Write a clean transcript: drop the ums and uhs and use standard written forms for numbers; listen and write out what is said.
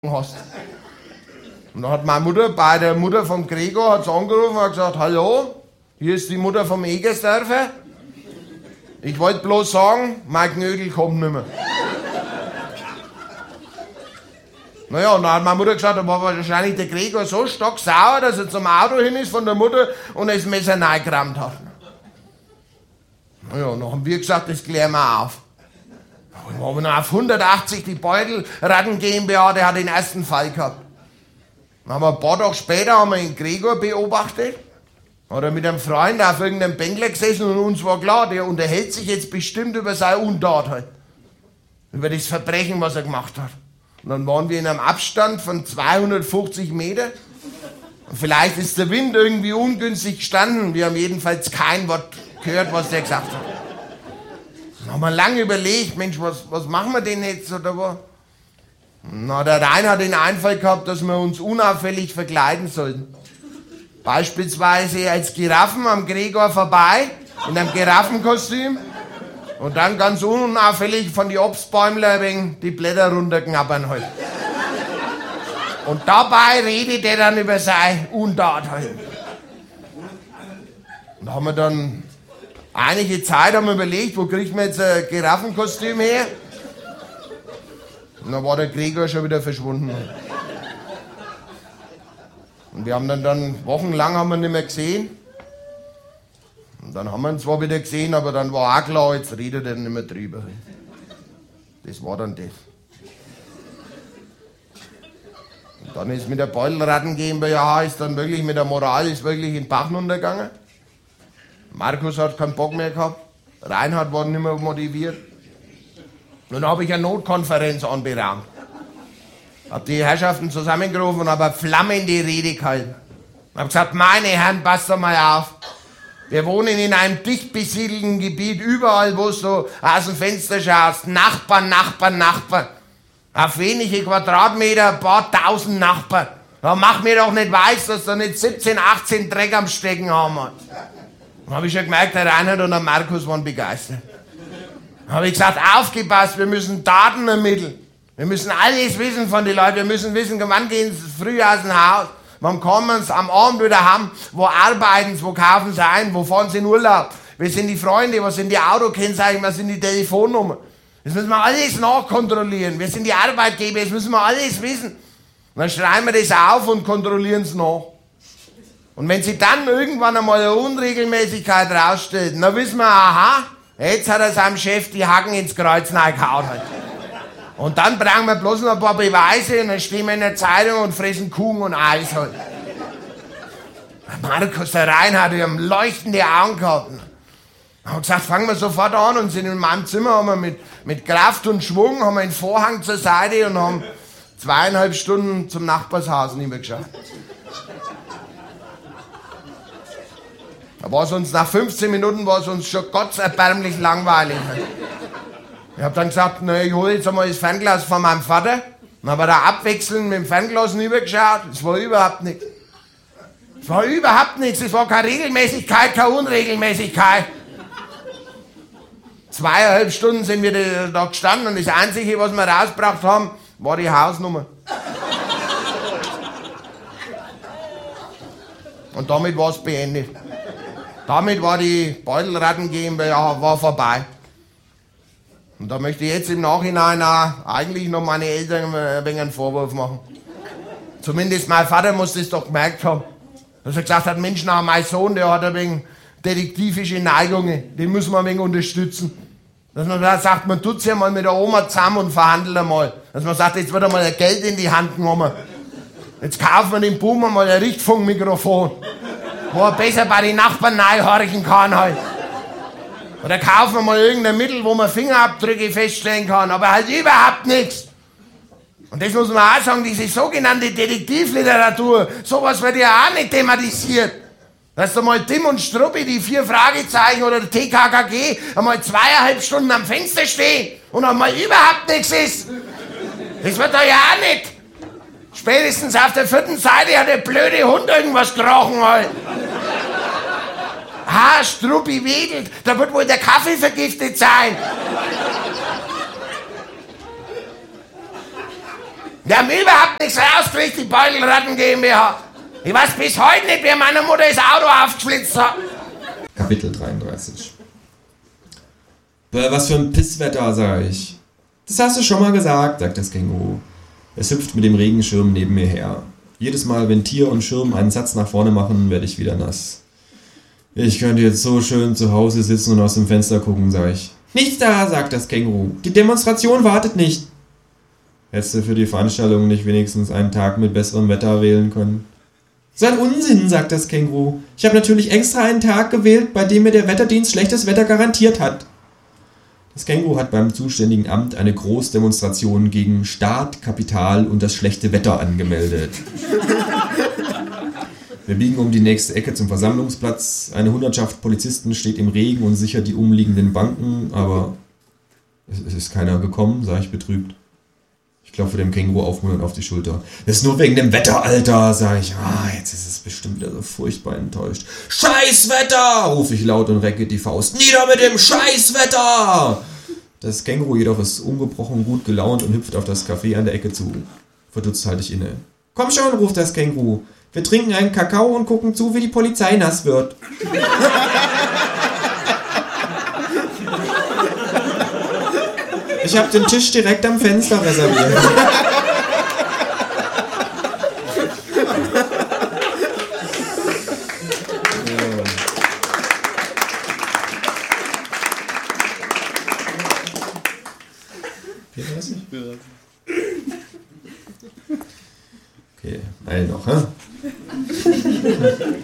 hast. Und dann hat meine Mutter bei der Mutter vom Gregor hat's angerufen und hat gesagt, hallo, hier ist die Mutter vom Egersdörfer. Ich wollte bloß sagen, mein Knödel kommt nicht mehr. Naja, und dann hat meine Mutter gesagt, da war wahrscheinlich der Gregor so stocksauer, dass er zum Auto hin ist von der Mutter und das Messer reingerammt hat. Naja, und dann haben wir gesagt, das klären wir auf. Wir haben noch auf 180 die Beutelratten GmbH, der hat den ersten Fall gehabt. Dann haben wir ein paar Tage später haben wir den Gregor beobachtet. Hat er mit einem Freund auf irgendeinem Bänkler gesessen und uns war klar, der unterhält sich jetzt bestimmt über seine Untat halt. Über das Verbrechen, was er gemacht hat. Und dann waren wir in einem Abstand von 250 Meter. Und vielleicht ist der Wind irgendwie ungünstig gestanden. Wir haben jedenfalls kein Wort gehört, was der gesagt hat. Dann haben wir lange überlegt, Mensch, was machen wir denn jetzt? Oder was? Na, der Rainer hat den Einfall gehabt, dass wir uns unauffällig verkleiden sollten. Beispielsweise als Giraffen am Gregor vorbei, in einem Giraffenkostüm. Und dann ganz unauffällig von die Obstbäumler wegen die Blätter runterknabbern halt. Und dabei redet er dann über seine Untat halt. Und da haben wir dann einige Zeit haben wir überlegt, wo kriegt man jetzt ein Giraffenkostüm her? Und dann war der Gregor schon wieder verschwunden. Und wir haben dann wochenlang haben wir ihn nicht mehr gesehen. Und dann haben wir ihn zwar wieder gesehen, aber dann war auch klar, jetzt redet er nicht mehr drüber. Das war dann das. Und dann ist mit der Beutelratten GmbH ist dann wirklich mit der Moral ist wirklich in den Bach runtergegangen. Markus hat keinen Bock mehr gehabt. Reinhard war nicht mehr motiviert. Und dann habe ich eine Notkonferenz anberaumt. Habe die Herrschaften zusammengerufen und habe eine flammende Rede gehalten. Habe gesagt, meine Herren, passt doch mal auf. Wir wohnen in einem dicht besiedelten Gebiet, überall, wo du aus dem Fenster schaust. Nachbarn, Nachbarn, Nachbarn. Auf wenige Quadratmeter, ein paar tausend Nachbarn. Da mach mir doch nicht weiß, dass du nicht 17, 18 Dreck am Stecken haben. Dann habe ich schon gemerkt, der Reinhard und der Markus waren begeistert. Dann habe ich gesagt, aufgepasst, wir müssen Daten ermitteln. Wir müssen alles wissen von den Leuten. Wir müssen wissen, wann gehen sie früh aus dem Haus, wann kommen sie am Abend wieder heim, wo arbeiten sie, wo kaufen sie ein, wo fahren sie in Urlaub. Wer sind die Freunde, was sind die Autokennzeichen, was sind die Telefonnummern. Das müssen wir alles nachkontrollieren. Wer sind die Arbeitgeber, das müssen wir alles wissen. Und dann schreiben wir das auf und kontrollieren es nach. Und wenn sie dann irgendwann einmal eine Unregelmäßigkeit rausstellt, dann wissen wir, aha, jetzt hat er seinem Chef die Hacken ins Kreuz reingehauen. Und dann brauchen wir bloß noch ein paar Beweise und dann stehen wir in der Zeitung und fressen Kuchen und Eis halt. Markus, der Reinhard, die haben leuchtende Augen gehabt. Haben gesagt, fangen wir sofort an und sind in meinem Zimmer, haben wir mit Kraft und Schwung, haben wir den Vorhang zur Seite und haben 2,5 Stunden zum Nachbarshaus nicht mehr geschaut. Da war es uns nach 15 Minuten war es uns schon gottserbärmlich langweilig. Ich habe dann gesagt, na, ich hole jetzt einmal das Fernglas von meinem Vater. Dann haben wir da abwechselnd mit dem Fernglas rübergeschaut. Es war überhaupt nichts. Es war überhaupt nichts. Es war keine Regelmäßigkeit, keine Unregelmäßigkeit. 2,5 Stunden sind wir da gestanden und das Einzige, was wir rausgebracht haben, war die Hausnummer. Und damit war es beendet. Damit war die Beutelratten GmbH vorbei. Und da möchte ich jetzt im Nachhinein auch eigentlich noch meine Eltern ein wenig einen Vorwurf machen. Zumindest mein Vater muss das doch gemerkt haben. Dass er gesagt hat, Mensch, na, mein Sohn, der hat ein wenig detektivische Neigungen, den müssen wir ein wenig unterstützen. Dass man da sagt, man tut ja mal mit der Oma zusammen und verhandelt einmal. Dass man sagt, jetzt wird einmal ein Geld in die Hand genommen. Jetzt kaufen wir dem Boomer mal ein Richtfunkmikrofon, wo er besser bei den Nachbarn reinhorchen kann halt. Oder kaufen wir mal irgendein Mittel, wo man Fingerabdrücke feststellen kann, aber halt überhaupt nichts. Und das muss man auch sagen, diese sogenannte Detektivliteratur, sowas wird ja auch nicht thematisiert. Dass da mal Tim und Struppi, die 4 Fragezeichen oder der TKKG, einmal 2,5 Stunden am Fenster stehen und einmal überhaupt nichts ist. Das wird da ja auch nicht. Spätestens auf der 4. Seite hat der blöde Hund irgendwas gerochen halt. Ah, Struppi wedelt, da wird wohl der Kaffee vergiftet sein. Die haben überhaupt nichts rausgekriegt, die Beutelratten GmbH. Ich weiß bis heute nicht, wie meiner Mutter das Auto aufgeschlitzt hat. Kapitel 33. Was für ein Pisswetter, sag ich. Das hast du schon mal gesagt, sagt das Känguru. Es hüpft mit dem Regenschirm neben mir her. Jedes Mal, wenn Tier und Schirm einen Satz nach vorne machen, werde ich wieder nass. Ich könnte jetzt so schön zu Hause sitzen und aus dem Fenster gucken, sag ich. Nichts da, sagt das Känguru. Die Demonstration wartet nicht. Hättest du für die Veranstaltung nicht wenigstens einen Tag mit besserem Wetter wählen können? So ein Unsinn, sagt das Känguru. Ich habe natürlich extra einen Tag gewählt, bei dem mir der Wetterdienst schlechtes Wetter garantiert hat. Das Känguru hat beim zuständigen Amt eine Großdemonstration gegen Staat, Kapital und das schlechte Wetter angemeldet. Wir biegen um die nächste Ecke zum Versammlungsplatz. Eine Hundertschaft Polizisten steht im Regen und sichert die umliegenden Banken, aber es ist keiner gekommen, sage ich betrübt. Ich klopfe dem Känguru aufmunternd auf die Schulter. Das ist nur wegen dem Wetter, Alter, sage ich. Jetzt ist es bestimmt wieder so furchtbar enttäuscht. Scheißwetter, rufe ich laut und recke die Faust. Nieder mit dem Scheißwetter! Das Känguru jedoch ist ungebrochen gut gelaunt und hüpft auf das Café an der Ecke zu. Verdutzt halte ich inne. Komm schon, ruft das Känguru. Wir trinken einen Kakao und gucken zu, wie die Polizei nass wird. Ich habe den Tisch direkt am Fenster reserviert. Okay, einen noch, hä?